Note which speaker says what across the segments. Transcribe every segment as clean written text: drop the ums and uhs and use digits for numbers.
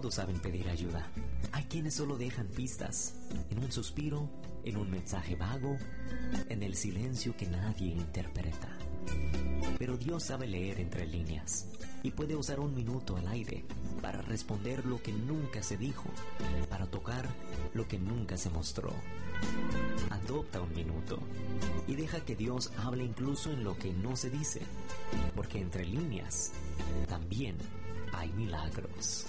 Speaker 1: pocos saben pedir ayuda. Hay quienes solo dejan pistas, en un suspiro, en un mensaje vago, en el silencio que nadie interpreta. Pero Dios sabe leer entre líneas y puede usar un minuto al aire para responder lo que nunca se dijo, para tocar lo que nunca se mostró. Adopta un minuto y deja que Dios hable incluso en lo que no se dice, porque entre líneas también hay milagros.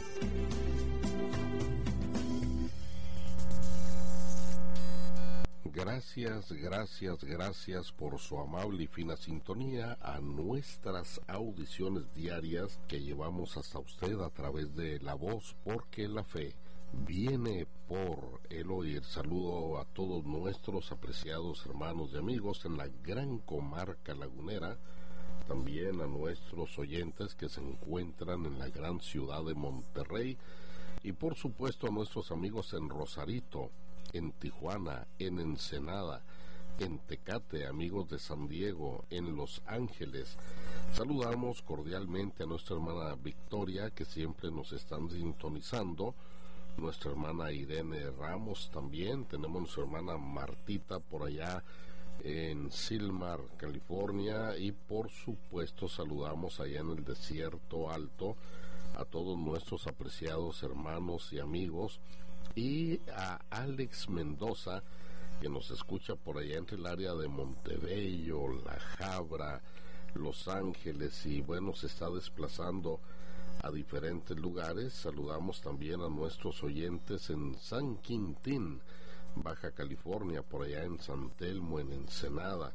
Speaker 2: Gracias por su amable y fina sintonía a nuestras audiciones diarias que llevamos hasta usted a través de la voz, porque la fe viene por el oír. Saludo a todos nuestros apreciados hermanos y amigos en la gran comarca lagunera, también a nuestros oyentes que se encuentran en la gran ciudad de Monterrey y por supuesto a nuestros amigos en Rosarito, en Tijuana, en Ensenada, en Tecate, amigos de San Diego, en Los Ángeles. Saludamos cordialmente a nuestra hermana Victoria, que siempre nos están sintonizando, nuestra hermana Irene Ramos también, tenemos nuestra hermana Martita por allá en Silmar, California, y por supuesto saludamos allá en el Desierto Alto a todos nuestros apreciados hermanos y amigos, y a Alex Mendoza, que nos escucha por allá entre el área de Montebello, La Habra, Los Ángeles, y bueno, se está desplazando a diferentes lugares. Saludamos también a nuestros oyentes en San Quintín, Baja California, por allá en San Telmo, en Ensenada,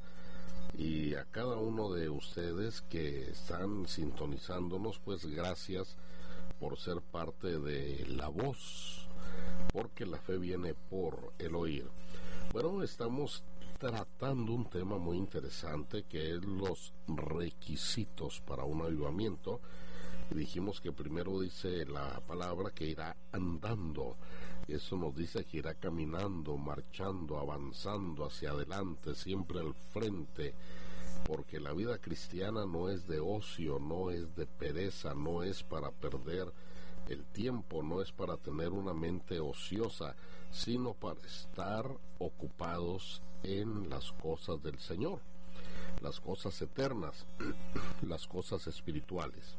Speaker 2: y a cada uno de ustedes que están sintonizándonos, pues gracias por ser parte de La Voz, porque la fe viene por el oír. Bueno, estamos tratando un tema muy interesante que es los requisitos para un avivamiento. Dijimos que primero dice la palabra que irá andando. Eso nos dice que irá caminando, marchando, avanzando hacia adelante, siempre al frente, porque la vida cristiana no es de ocio, no es de pereza, no es para perder el tiempo, no es para tener una mente ociosa, sino para estar ocupados en las cosas del Señor, las cosas eternas, las cosas espirituales.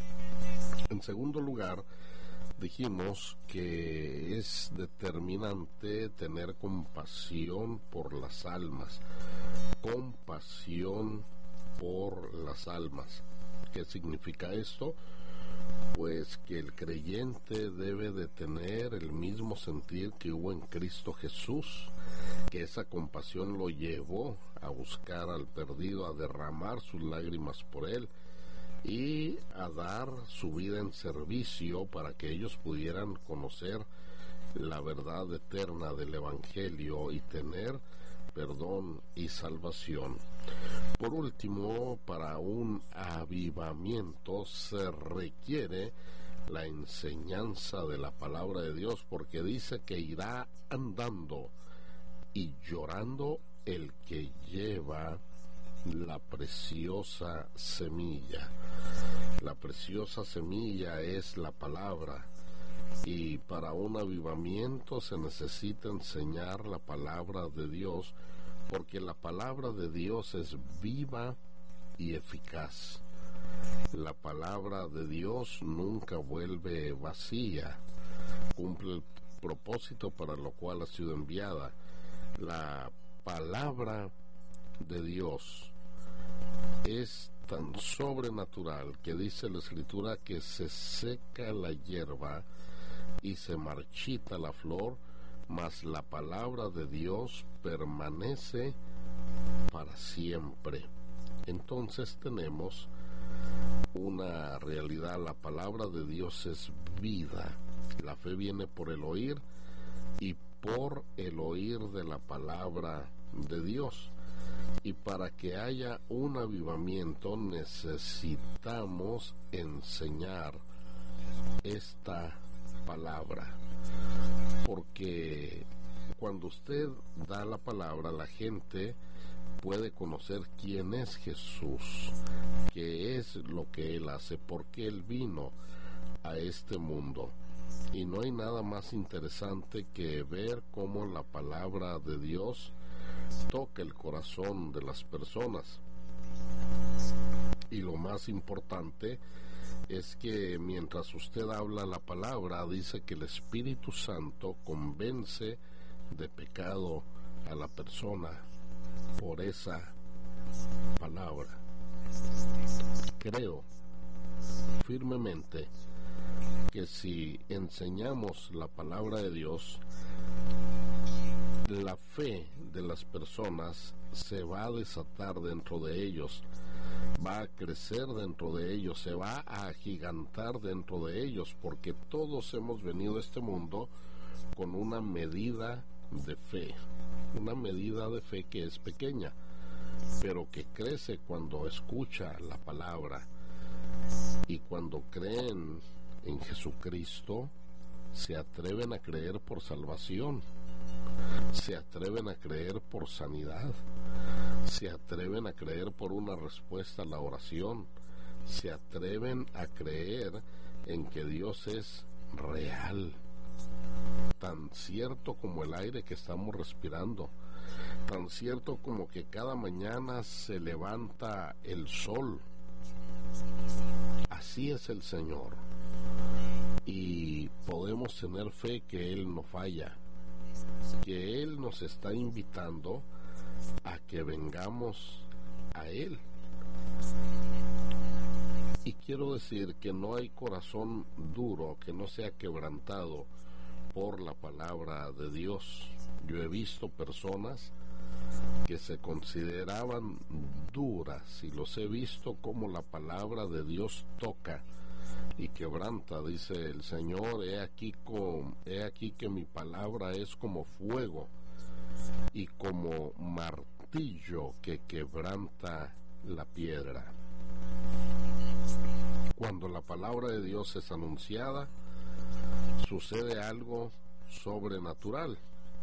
Speaker 2: En segundo lugar, dijimos que es determinante tener compasión por las almas. Compasión por las almas. ¿Qué significa esto? Pues que el creyente debe de tener el mismo sentir que hubo en Cristo Jesús, que esa compasión lo llevó a buscar al perdido, a derramar sus lágrimas por él y a dar su vida en servicio para que ellos pudieran conocer la verdad eterna del Evangelio y tener perdón y salvación. Por último, para un avivamiento se requiere la enseñanza de la palabra de Dios, porque dice que irá andando y llorando el que lleva la preciosa semilla. La preciosa semilla es la palabra, y para un avivamiento se necesita enseñar la palabra de Dios, porque la palabra de Dios es viva y eficaz. La palabra de Dios nunca vuelve vacía, cumple el propósito para lo cual ha sido enviada. La palabra de Dios es tan sobrenatural que dice la Escritura que se seca la hierba y se marchita la flor, mas la palabra de Dios permanece para siempre. Entonces tenemos una realidad: la palabra de Dios es vida. La fe viene por el oír, y por el oír de la palabra de Dios. Y para que haya un avivamiento necesitamos enseñar esta palabra, porque cuando usted da la palabra, la gente puede conocer quién es Jesús, qué es lo que Él hace, por qué Él vino a este mundo. Y no hay nada más interesante que ver cómo la palabra de Dios toca el corazón de las personas. Y lo más importante es que mientras usted habla la palabra, dice que el Espíritu Santo convence de pecado a la persona por esa palabra. Creo firmemente que si enseñamos la palabra de Dios, la fe de las personas se va a desatar dentro de ellos, va a crecer dentro de ellos, se va a agigantar dentro de ellos, porque todos hemos venido a este mundo con una medida de fe que es pequeña, pero que crece cuando escucha la palabra. Y cuando creen en Jesucristo, se atreven a creer por salvación, se atreven a creer por sanidad, se atreven a creer por una respuesta a la oración, se atreven a creer en que Dios es real, tan cierto como el aire que estamos respirando, tan cierto como que cada mañana se levanta el sol. Así es el Señor, y podemos tener fe que Él no falla, que Él nos está invitando a que vengamos a Él. Y quiero decir que no hay corazón duro que no sea quebrantado por la palabra de Dios. Yo he visto personas que se consideraban duras y los he visto como la palabra de Dios toca y quebranta. Dice el Señor: he aquí que mi palabra es como fuego y como martillo que quebranta la piedra. Cuando la palabra de Dios es anunciada, sucede algo sobrenatural.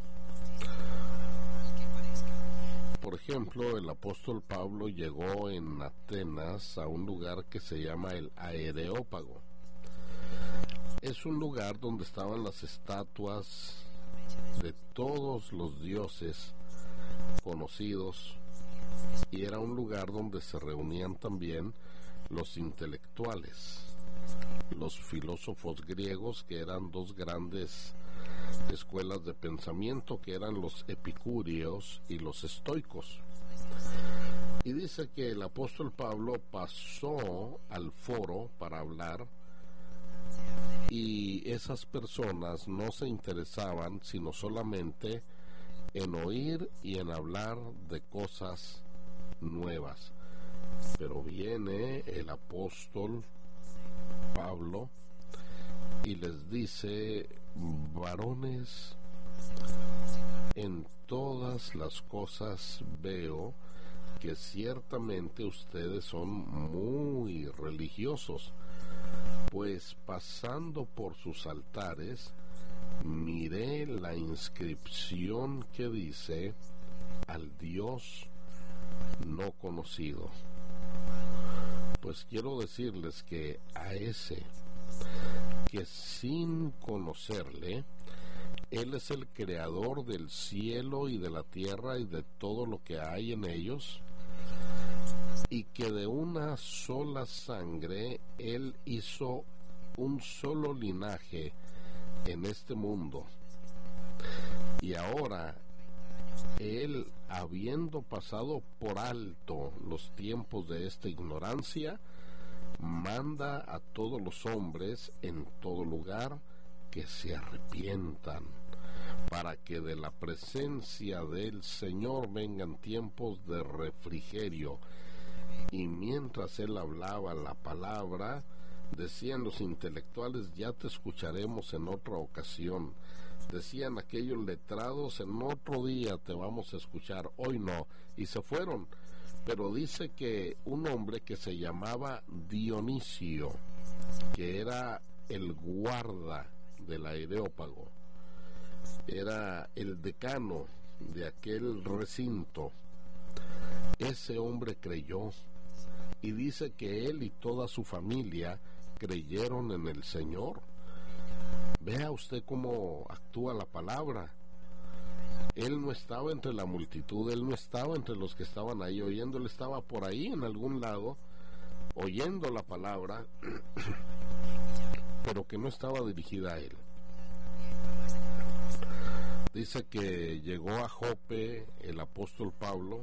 Speaker 2: Por ejemplo, el apóstol Pablo llegó en Atenas a un lugar que se llama el Areópago. Es un lugar donde estaban las estatuas de todos los dioses conocidos, y era un lugar donde se reunían también los intelectuales, los filósofos griegos, que eran dos grandes escuelas de pensamiento, que eran los epicúreos y los estoicos. Y dice que el apóstol Pablo pasó al foro para hablar, y esas personas no se interesaban sino solamente en oír y en hablar de cosas nuevas. Pero viene el apóstol Pablo y les dice: varones, en todas las cosas veo que ciertamente ustedes son muy religiosos, pues pasando por sus altares miré la inscripción que dice: al Dios no conocido. Pues quiero decirles que a ese que sin conocerle, Él es el creador del cielo y de la tierra y de todo lo que hay en ellos, y que de una sola sangre Él hizo un solo linaje en este mundo. Y ahora Él, habiendo pasado por alto los tiempos de esta ignorancia, manda a todos los hombres en todo lugar que se arrepientan, para que de la presencia del Señor vengan tiempos de refrigerio. Y mientras Él hablaba la palabra, decían los intelectuales: ya te escucharemos en otra ocasión. Decían aquellos letrados: en otro día te vamos a escuchar, hoy no. Y se fueron. Pero dice que un hombre que se llamaba Dionisio, que era el guarda del Areópago, era el decano de aquel recinto, ese hombre creyó, y dice que él y toda su familia creyeron en el Señor. Vea usted cómo actúa la palabra. Él no estaba entre la multitud, él no estaba entre los que estaban ahí oyendo, él estaba por ahí en algún lado, oyendo la palabra, pero que no estaba dirigida a él. Dice que llegó a Jope el apóstol Pablo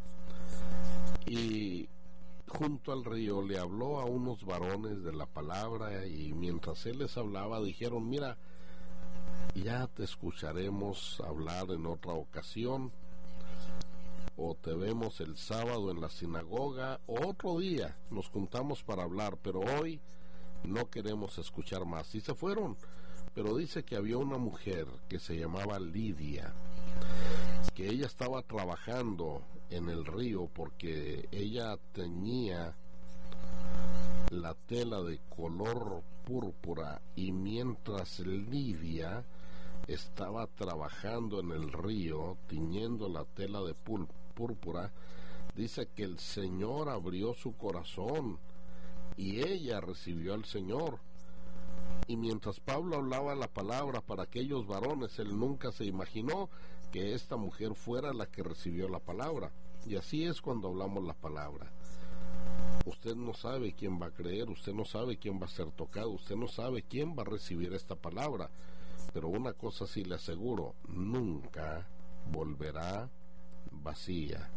Speaker 2: y junto al río le habló a unos varones de la palabra, y mientras él les hablaba dijeron: mira, ya te escucharemos hablar en otra ocasión, o te vemos el sábado en la sinagoga, o otro día nos juntamos para hablar, pero hoy no queremos escuchar más. Y se fueron. Pero dice que había una mujer que se llamaba Lidia, que ella estaba trabajando en el río porque ella tenía la tela de color púrpura, y mientras Lidia estaba trabajando en el río tiñendo la tela de púrpura, dice que el Señor abrió su corazón y ella recibió al Señor. Y mientras Pablo hablaba la palabra para aquellos varones, él nunca se imaginó que esta mujer fuera la que recibió la palabra. Y así es cuando hablamos la palabra. Usted no sabe quién va a creer, usted no sabe quién va a ser tocado, usted no sabe quién va a recibir esta palabra. Pero una cosa sí le aseguro: nunca volverá vacía.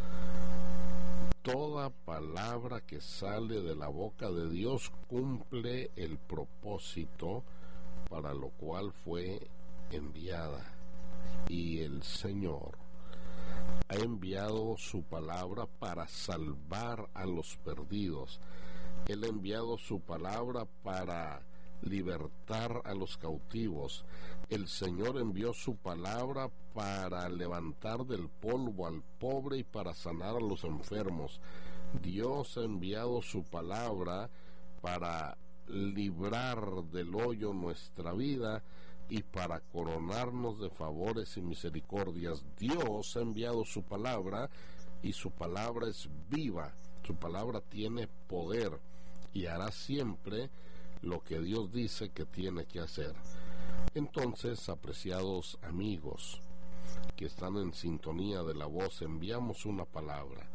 Speaker 2: Toda palabra que sale de la boca de Dios cumple el propósito para lo cual fue enviada. Y el Señor ha enviado su palabra para salvar a los perdidos. Él ha enviado su palabra para libertar a los cautivos. El Señor envió su palabra para levantar del polvo al pobre y para sanar a los enfermos. Dios ha enviado su palabra para librar del hoyo nuestra vida y para coronarnos de favores y misericordias. Dios ha enviado su palabra, y su palabra es viva, su palabra tiene poder y hará siempre lo que Dios dice que tiene que hacer. Entonces, apreciados amigos que están en sintonía de la voz, enviamos una palabra,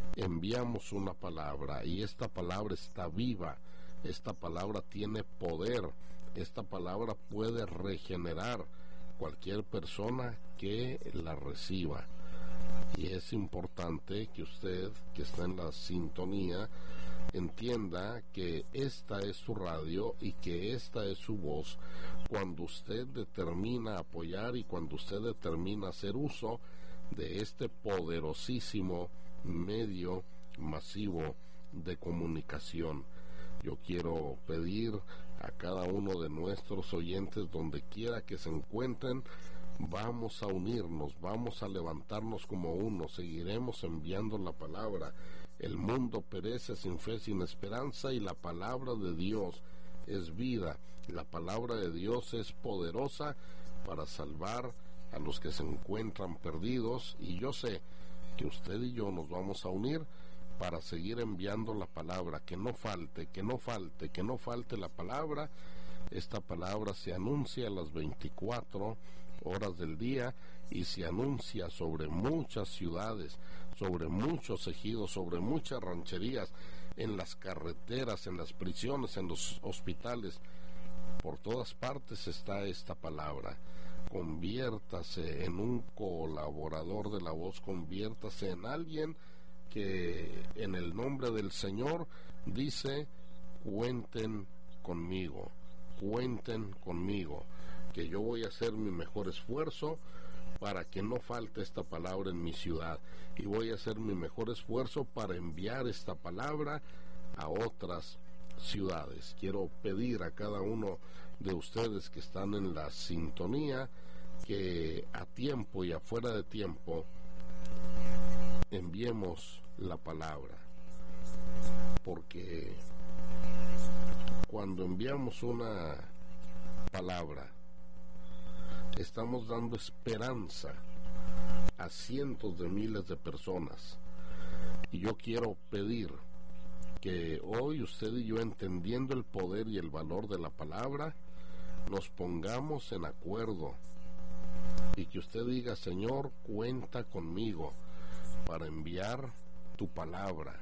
Speaker 2: y esta palabra está viva, esta palabra tiene poder, esta palabra puede regenerar cualquier persona que la reciba. Y es importante que usted, que está en la sintonía, entienda que esta es su radio y que esta es su voz cuando usted determina apoyar y cuando usted determina hacer uso de este poderosísimo medio masivo de comunicación. Yo quiero pedir a cada uno de nuestros oyentes, donde quiera que se encuentren, vamos a unirnos, vamos a levantarnos como uno, seguiremos enviando la palabra. El mundo perece sin fe, sin esperanza, y la palabra de Dios es vida. La palabra de Dios es poderosa para salvar a los que se encuentran perdidos, y yo sé que usted y yo nos vamos a unir para seguir enviando la palabra, que no falte la palabra. Esta palabra se anuncia a las 24 horas del día y se anuncia sobre muchas ciudades, sobre muchos ejidos, sobre muchas rancherías, en las carreteras, en las prisiones, en los hospitales. Por todas partes está esta palabra. Conviértase en un colaborador de la voz, conviértase en alguien que en el nombre del Señor dice: cuenten conmigo, que yo voy a hacer mi mejor esfuerzo para que no falte esta palabra en mi ciudad, y voy a hacer mi mejor esfuerzo para enviar esta palabra a otras ciudades. Quiero pedir a cada uno de ustedes que están en la sintonía que a tiempo y afuera de tiempo enviemos la palabra, porque cuando enviamos una palabra estamos dando esperanza a cientos de miles de personas. Y yo quiero pedir que hoy usted y yo, entendiendo el poder y el valor de la palabra, nos pongamos en acuerdo y que usted diga: Señor, cuenta conmigo para enviar tu palabra.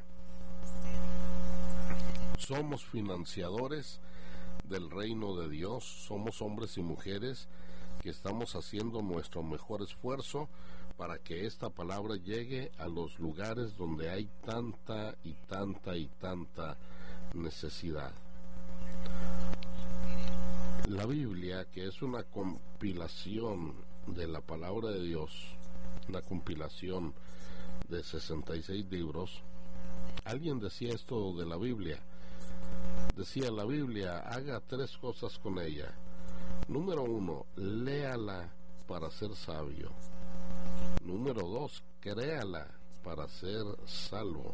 Speaker 2: Somos financiadores del reino de Dios, somos hombres y mujeres que estamos haciendo nuestro mejor esfuerzo para que esta palabra llegue a los lugares donde hay tanta y tanta y tanta necesidad. La Biblia, que es una compilación de la palabra de Dios, una compilación de 66 libros, alguien decía esto de la Biblia. Decía la Biblia: haga 3 cosas con ella. Número 1, léala para ser sabio. Número 2, créala para ser salvo.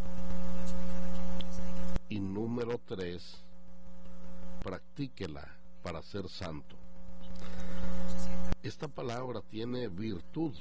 Speaker 2: Y número 3, practíquela para ser santo. Esta palabra tiene virtud,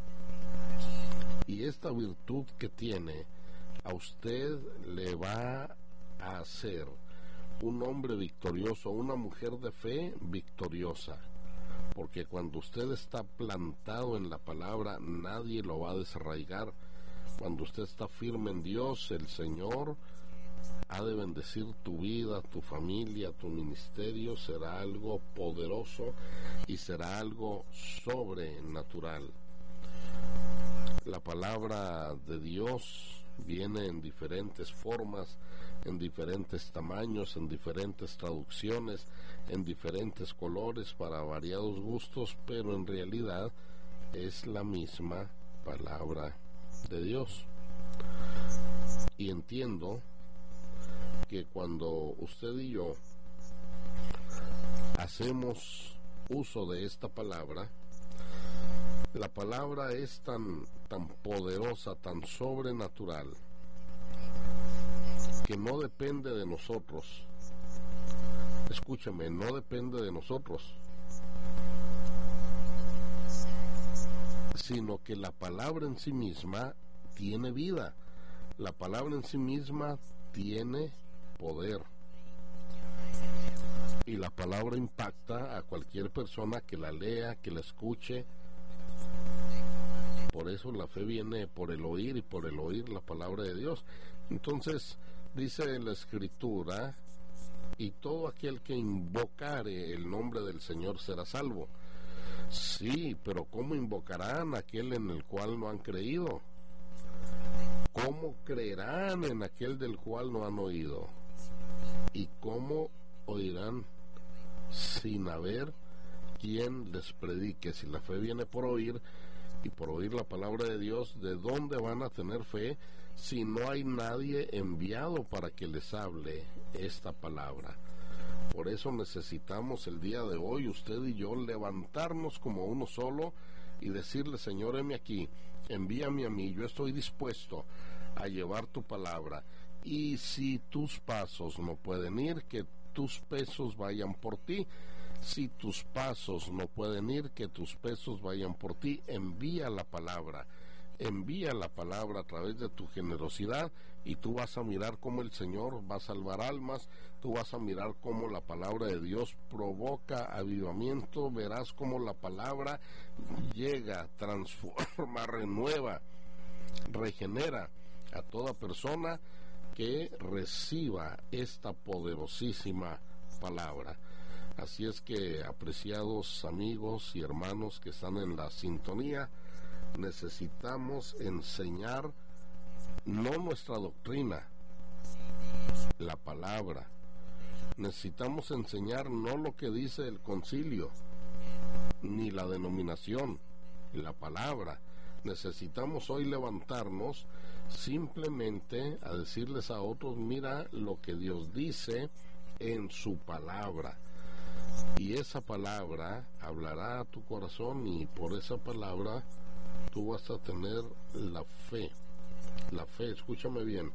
Speaker 2: y esta virtud que tiene a usted le va a hacer un hombre victorioso, una mujer de fe victoriosa, porque cuando usted está plantado en la palabra, nadie lo va a desarraigar. Cuando usted está firme en Dios, el Señor ha de bendecir tu vida, tu familia, tu ministerio. Será algo poderoso y será algo sobrenatural. La palabra de Dios viene en diferentes formas, en diferentes tamaños, en diferentes traducciones, en diferentes colores, para variados gustos, pero en realidad es la misma palabra de Dios. Y entiendo que cuando usted y yo hacemos uso de esta palabra, la palabra es tan poderosa, tan sobrenatural, que no depende de nosotros. Escúchame, no depende de nosotros, sino que la palabra en sí misma tiene vida. La palabra en sí misma tiene poder. Y la palabra impacta a cualquier persona que la lea, que la escuche. Por eso la fe viene por el oír, y por el oír la palabra de Dios. Entonces, dice la Escritura: y todo aquel que invocare el nombre del Señor será salvo. Sí, pero ¿cómo invocarán aquel en el cual no han creído? ¿Cómo creerán en aquel del cual no han oído? ¿Y cómo oirán sin haber quien les predique? Si la fe viene por oír, y por oír la palabra de Dios, ¿de dónde van a tener fe si no hay nadie enviado para que les hable esta palabra? Por eso necesitamos el día de hoy, usted y yo, levantarnos como uno solo y decirle: Señor, heme aquí, envíame a mí, yo estoy dispuesto a llevar tu palabra. Y si tus pasos no pueden ir, que tus pesos vayan por ti. Si tus pasos no pueden ir, que tus pesos vayan por ti. Envía la palabra a través de tu generosidad, y tú vas a mirar cómo el Señor va a salvar almas. Tú vas a mirar cómo la palabra de Dios provoca avivamiento. Verás cómo la palabra llega, transforma, renueva, regenera a toda persona que reciba esta poderosísima palabra. Así es que, apreciados amigos y hermanos que están en la sintonía, necesitamos enseñar no nuestra doctrina, la palabra. Necesitamos enseñar no lo que dice el concilio, ni la denominación, la palabra. Necesitamos hoy levantarnos simplemente a decirles a otros: mira lo que Dios dice en su palabra. Y esa palabra hablará a tu corazón, y por esa palabra tú vas a tener la fe. La fe, escúchame bien,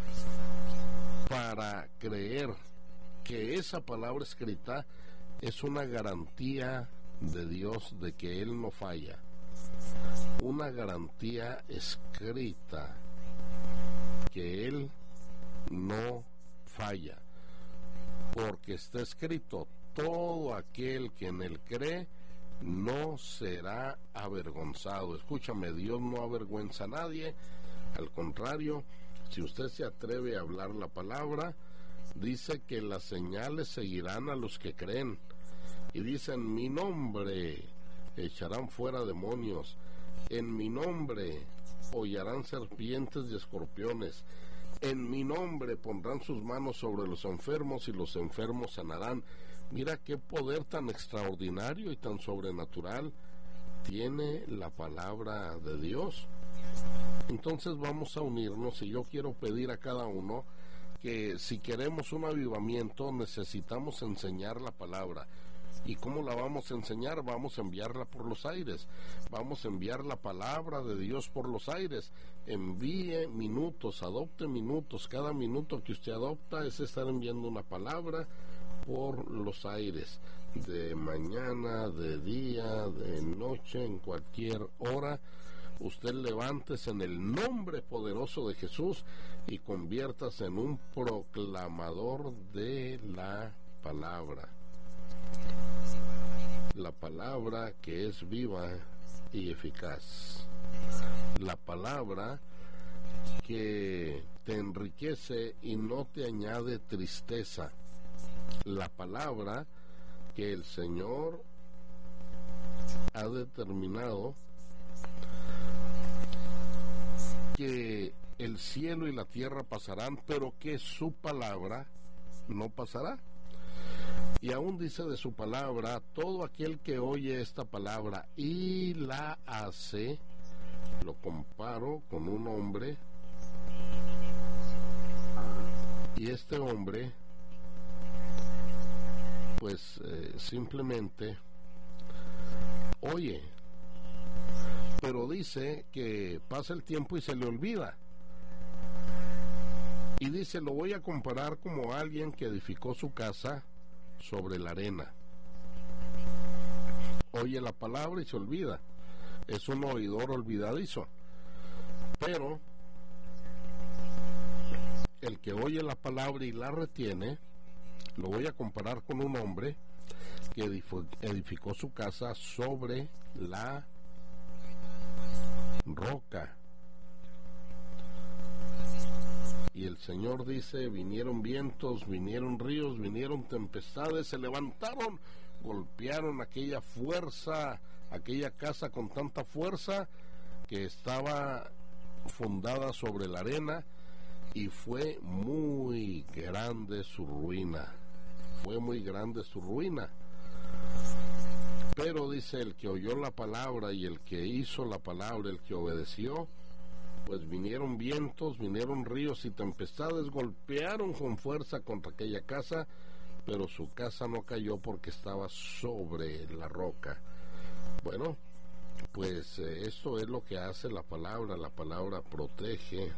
Speaker 2: para creer que esa palabra escrita es una garantía de Dios de que Él no falla. Una garantía escrita que Él no falla, porque está escrito: todo aquel que en él cree no será avergonzado. Escúchame, Dios no avergüenza a nadie, al contrario, si usted se atreve a hablar la palabra, dice que las señales seguirán a los que creen, y dice: en mi nombre echarán fuera demonios, en mi nombre hollarán serpientes y escorpiones, en mi nombre pondrán sus manos sobre los enfermos y los enfermos sanarán. Mira qué poder tan extraordinario y tan sobrenatural tiene la palabra de Dios. Entonces vamos a unirnos, y yo quiero pedir a cada uno que si queremos un avivamiento necesitamos enseñar la palabra. ¿Y cómo la vamos a enseñar? Vamos a enviarla por los aires. Vamos a enviar la palabra de Dios por los aires. Envíe minutos, adopte minutos. Cada minuto que usted adopta es estar enviando una palabra por los aires. De mañana, de día, de noche, en cualquier hora. Usted levántese en el nombre poderoso de Jesús y conviértase en un proclamador de la palabra. La palabra que es viva y eficaz. La palabra que te enriquece y no te añade tristeza. La palabra que el Señor ha determinado que el cielo y la tierra pasarán, pero que su palabra no pasará. Y aún dice de su palabra: todo aquel que oye esta palabra y la hace. Lo comparo con un hombre, y este hombre pues simplemente oye, pero dice que pasa el tiempo y se le olvida. Y dice: lo voy a comparar como alguien que edificó su casa sobre la arena. Oye la palabra y se olvida. Es un oidor olvidadizo. Pero el que oye la palabra y la retiene, lo voy a comparar con un hombre que edificó su casa sobre la roca. Y el Señor dice: vinieron vientos, vinieron ríos, vinieron tempestades, se levantaron, golpearon aquella casa con tanta fuerza que estaba fundada sobre la arena, y fue muy grande su ruina. Fue muy grande su ruina. Pero dice: el que oyó la palabra y el que hizo la palabra, el que obedeció, pues vinieron vientos, vinieron ríos y tempestades, golpearon con fuerza contra aquella casa, pero su casa no cayó porque estaba sobre la roca. Bueno, pues esto es lo que hace la palabra. La palabra protege.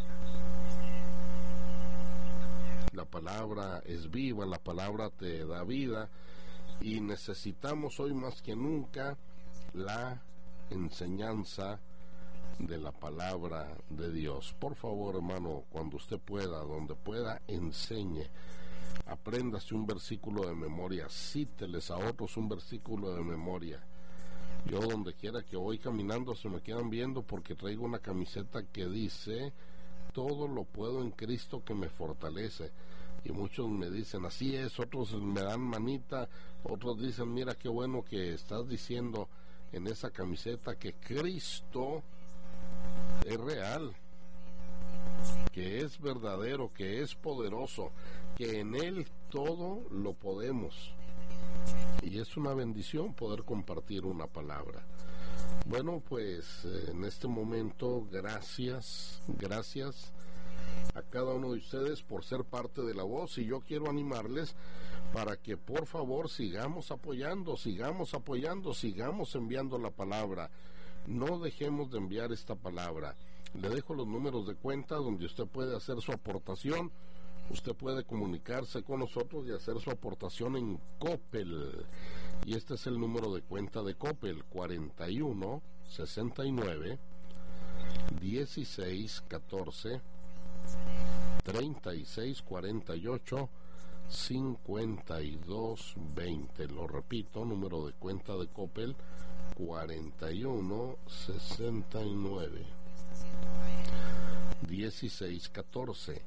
Speaker 2: La palabra es viva, la palabra te da vida, y necesitamos hoy más que nunca la enseñanza de la palabra de Dios. Por favor, hermano, cuando usted pueda, donde pueda, enseñe. Apréndase un versículo de memoria, cíteles a otros un versículo de memoria. Yo donde quiera que voy caminando se me quedan viendo porque traigo una camiseta que dice: todo lo puedo en Cristo que me fortalece. Y muchos me dicen: así es. Otros me dan manita, otros dicen: mira qué bueno que estás diciendo en esa camiseta que Cristo es real, que es verdadero, que es poderoso, que en Él todo lo podemos. Y es una bendición poder compartir una palabra. Bueno, pues en este momento, gracias a cada uno de ustedes por ser parte de La Voz, y yo quiero animarles para que por favor sigamos apoyando, sigamos enviando la palabra. No dejemos de enviar esta palabra. Le dejo los números de cuenta donde usted puede hacer su aportación. Usted puede comunicarse con nosotros y hacer su aportación en Coppel. Y este es el número de cuenta de Coppel: 41 69 16 14 36 48 5220. Lo repito, número de cuenta de Coppel 4169 1614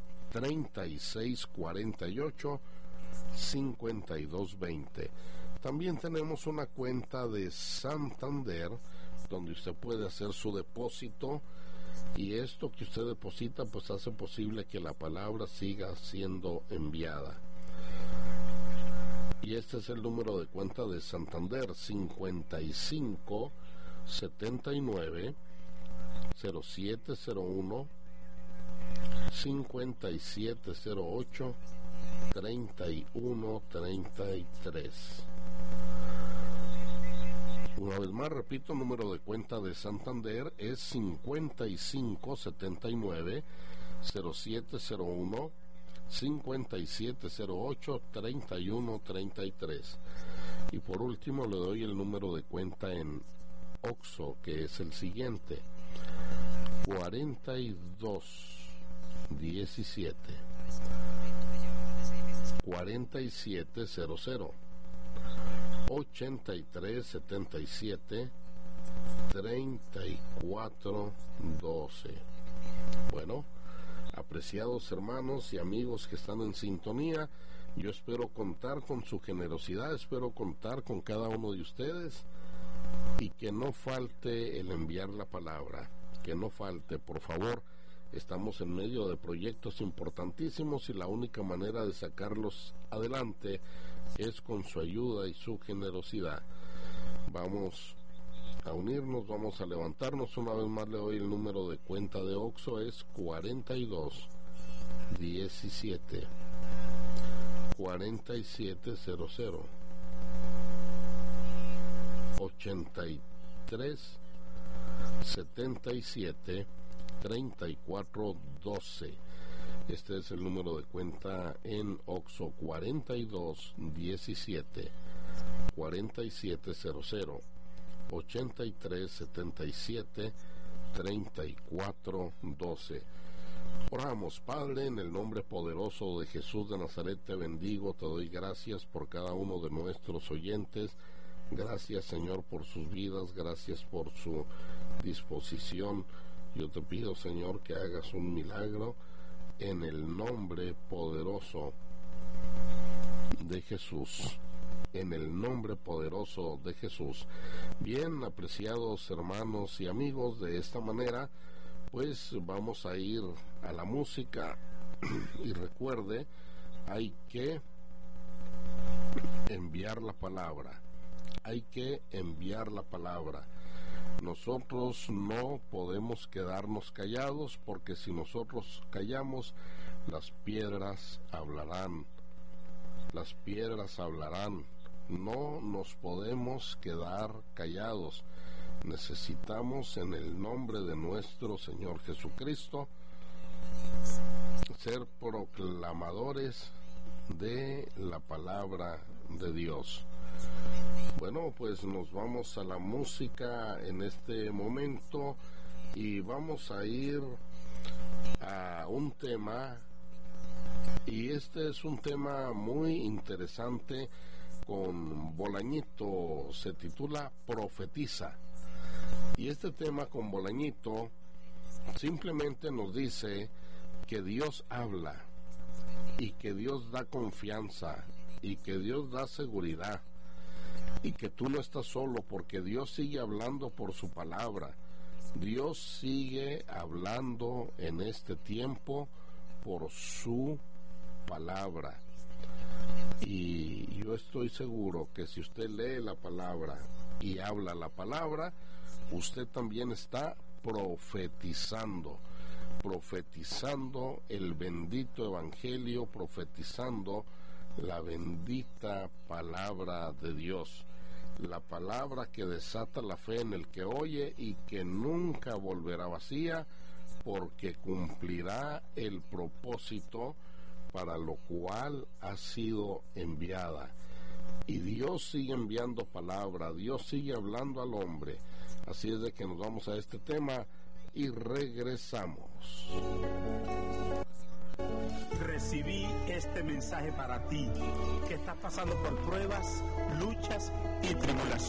Speaker 2: 3648 5220. También tenemos una cuenta de Santander donde usted puede hacer su depósito, y esto que usted deposita pues hace posible que la palabra siga siendo enviada. Y este es el número de cuenta de Santander: 55 79 0701 5708 3133. Una vez más repito, número de cuenta de Santander es 55 79 0701 5708 3133. Y por último le doy el número de cuenta en OXXO, que es el siguiente: 4217 4700 8377 3412. Bueno, apreciados hermanos y amigos que están en sintonía, yo espero contar con su generosidad, espero contar con cada uno de ustedes, y que no falte el enviar la palabra, que no falte, por favor. Estamos en medio de proyectos importantísimos y la única manera de sacarlos adelante es con su ayuda y su generosidad. Vamos a unirnos, vamos a levantarnos. Una vez más le doy el número de cuenta de OXXO, es 42 17 4700 83 77 3412. Este es el número de cuenta en OXXO: 42 17 4700 83 77 3412. Oramos. Padre, en el nombre poderoso de Jesús de Nazaret te bendigo, te doy gracias por cada uno de nuestros oyentes. Gracias, Señor, por sus vidas, gracias por su disposición. Yo te pido, Señor, que hagas un milagro en el nombre poderoso de Jesús. En el nombre poderoso de Jesús. Bien, apreciados hermanos y amigos, de esta manera, pues vamos a ir a la música. Y recuerde, hay que enviar la palabra. Hay que enviar la palabra. Nosotros no podemos quedarnos callados, porque si nosotros callamos, las piedras hablarán. Las piedras hablarán. No nos podemos quedar callados. Necesitamos, en el nombre de nuestro Señor Jesucristo, ser proclamadores de la palabra de Dios. Bueno, pues nos vamos a la música en este momento y vamos a ir a un tema, y este es un tema muy interesante con Bolañito, se titula Profetiza. Y este tema con Bolañito simplemente nos dice que Dios habla, y que Dios da confianza, y que Dios da seguridad, y que tú no estás solo, porque Dios sigue hablando por su palabra. Dios sigue hablando en este tiempo por su palabra. Y yo estoy seguro que si usted lee la palabra y habla la palabra, usted también está profetizando el bendito evangelio, profetizando la bendita palabra de Dios, la palabra que desata la fe en el que oye y que nunca volverá vacía, porque cumplirá el propósito para lo cual ha sido enviada. Y Dios sigue enviando palabra, Dios sigue hablando al hombre. Así es de que nos vamos a este tema y regresamos.
Speaker 3: recibí este mensaje para ti, que estás pasando por pruebas, luchas y tribulaciones.